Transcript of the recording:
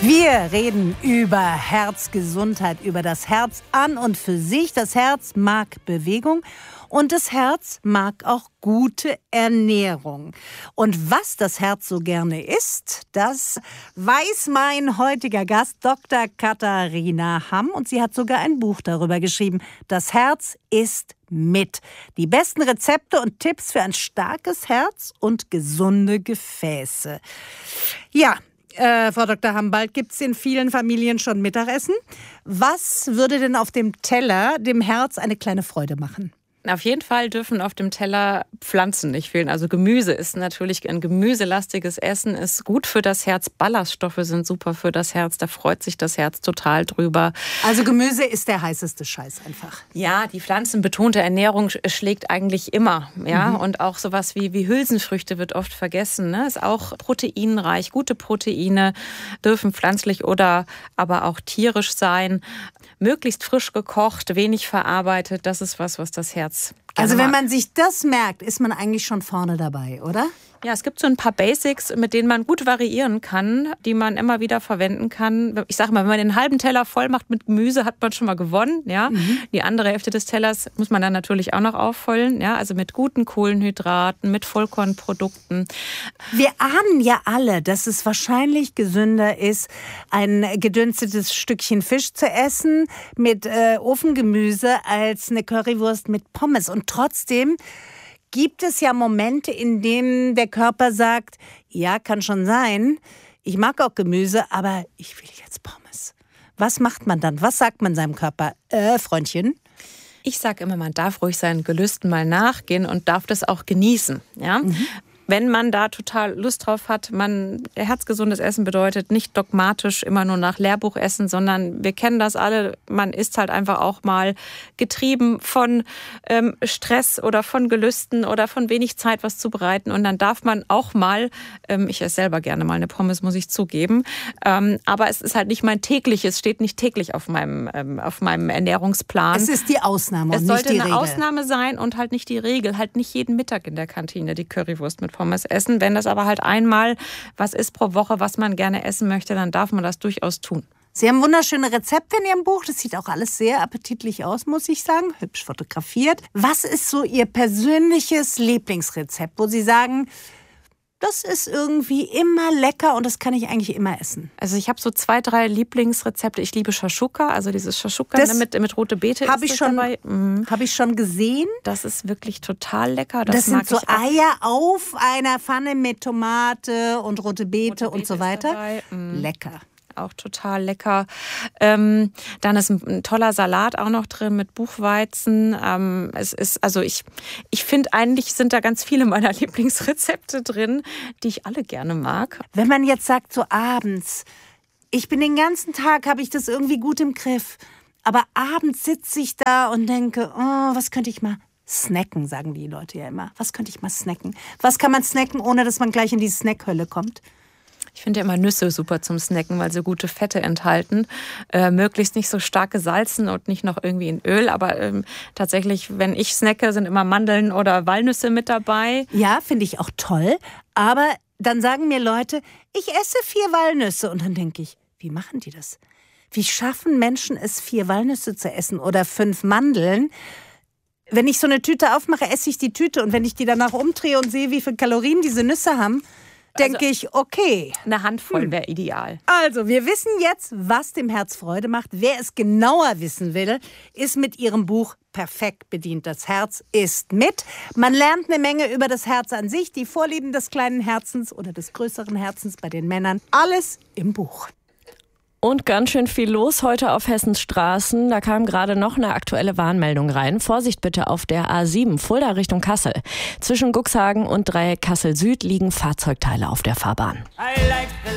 Wir reden über Herzgesundheit, über das Herz an und für sich. Das Herz mag Bewegung und das Herz mag auch gute Ernährung. Und was das Herz so gerne isst, das weiß mein heutiger Gast, Dr. Katharina Hamm. Und sie hat sogar ein Buch darüber geschrieben. Das Herz isst mit. Die besten Rezepte und Tipps für ein starkes Herz und gesunde Gefäße. Ja, Frau Dr. Hamm, bald gibt es in vielen Familien schon Mittagessen. Was würde denn auf dem Teller dem Herz eine kleine Freude machen? Auf jeden Fall dürfen auf dem Teller Pflanzen nicht fehlen. Also Gemüse ist natürlich ein gemüselastiges Essen, ist gut für das Herz. Ballaststoffe sind super für das Herz. Da freut sich das Herz total drüber. Also Gemüse ist der heißeste Scheiß einfach. Ja, die pflanzenbetonte Ernährung schlägt eigentlich immer. Ja? Und auch sowas wie Hülsenfrüchte wird oft vergessen. Ne? Ist auch proteinreich. Gute Proteine dürfen pflanzlich oder aber auch tierisch sein. Möglichst frisch gekocht, wenig verarbeitet. Das ist was das Herz also wenn man sich das merkt, ist man eigentlich schon vorne dabei, oder? Ja, es gibt so ein paar Basics, mit denen man gut variieren kann, die man immer wieder verwenden kann. Ich sage mal, wenn man den halben Teller voll macht mit Gemüse, hat man schon mal gewonnen. Ja? Die andere Hälfte des Tellers muss man dann natürlich auch noch auffüllen. Ja? Also mit guten Kohlenhydraten, mit Vollkornprodukten. Wir ahnen ja alle, dass es wahrscheinlich gesünder ist, ein gedünstetes Stückchen Fisch zu essen mit Ofengemüse als eine Currywurst mit Pommes. Und trotzdem gibt es ja Momente, in denen der Körper sagt, ja, kann schon sein, ich mag auch Gemüse, aber ich will jetzt Pommes. Was macht man dann? Was sagt man seinem Körper? Freundchen? Ich sage immer, man darf ruhig seinen Gelüsten mal nachgehen und darf das auch genießen. Ja? Wenn man da total Lust drauf hat, herzgesundes Essen bedeutet nicht dogmatisch immer nur nach Lehrbuch essen, sondern wir kennen das alle, man ist halt einfach auch mal getrieben von Stress oder von Gelüsten oder von wenig Zeit was zu bereiten und dann darf man auch mal, ich esse selber gerne mal eine Pommes, muss ich zugeben, aber es ist halt nicht es steht nicht täglich auf meinem Ernährungsplan. Es ist die Ausnahme und nicht die Regel. Es sollte eine Ausnahme sein und halt nicht die Regel, halt nicht jeden Mittag in der Kantine die Currywurst mit Pommes essen. Wenn das aber halt einmal was ist pro Woche, was man gerne essen möchte, dann darf man das durchaus tun. Sie haben wunderschöne Rezepte in Ihrem Buch. Das sieht auch alles sehr appetitlich aus, muss ich sagen. Hübsch fotografiert. Was ist so Ihr persönliches Lieblingsrezept, wo Sie sagen, das ist irgendwie immer lecker und das kann ich eigentlich immer essen? Also ich habe so 2, 3 Lieblingsrezepte. Ich liebe Shashuka, also dieses Shashuka mit rote Beete ist das dabei. Habe ich schon gesehen. Das ist wirklich total lecker. Das sind so Eier auf einer Pfanne mit Tomate und rote Beete und so weiter. Lecker. Auch total lecker. Dann ist ein toller Salat auch noch drin mit Buchweizen. Ich finde eigentlich sind da ganz viele meiner Lieblingsrezepte drin, die ich alle gerne mag. Wenn man jetzt sagt so abends, ich bin den ganzen Tag, habe ich das irgendwie gut im Griff, aber abends sitze ich da und denke, oh, was könnte ich mal snacken, sagen die Leute ja immer. Was könnte ich mal snacken? Was kann man snacken, ohne dass man gleich in die Snackhölle kommt? Ich finde ja immer Nüsse super zum Snacken, weil sie gute Fette enthalten. Möglichst nicht so stark gesalzen und nicht noch irgendwie in Öl. Aber tatsächlich, wenn ich snacke, sind immer Mandeln oder Walnüsse mit dabei. Ja, finde ich auch toll. Aber dann sagen mir Leute, ich esse 4 Walnüsse. Und dann denke ich, wie machen die das? Wie schaffen Menschen es, 4 Walnüsse zu essen oder 5 Mandeln? Wenn ich so eine Tüte aufmache, esse ich die Tüte. Und wenn ich die danach umdrehe und sehe, wie viele Kalorien diese Nüsse haben, denke ich, okay. Eine Handvoll wäre ideal. Also, wir wissen jetzt, was dem Herz Freude macht. Wer es genauer wissen will, ist mit Ihrem Buch perfekt bedient. Das Herz isst mit. Man lernt eine Menge über das Herz an sich, die Vorlieben des kleinen Herzens oder des größeren Herzens bei den Männern. Alles im Buch. Und ganz schön viel los heute auf Hessens Straßen. Da kam gerade noch eine aktuelle Warnmeldung rein. Vorsicht bitte auf der A7, Fulda Richtung Kassel. Zwischen Cuxhagen und Dreieck Kassel Süd liegen Fahrzeugteile auf der Fahrbahn.